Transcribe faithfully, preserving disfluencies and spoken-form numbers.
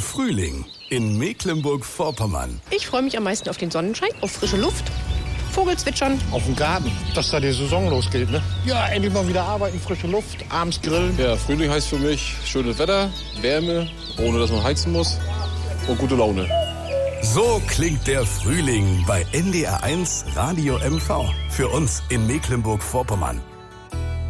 Frühling in Mecklenburg-Vorpommern. Ich freue mich am meisten auf den Sonnenschein, auf frische Luft, Vogelzwitschern. Auf den Garten, dass da die Saison losgeht, ne? Ja, endlich mal wieder arbeiten, frische Luft, abends grillen. Ja, Frühling heißt für mich schönes Wetter, Wärme, ohne dass man heizen muss und gute Laune. So klingt der Frühling bei N D R eins Radio M V. Für uns in Mecklenburg-Vorpommern.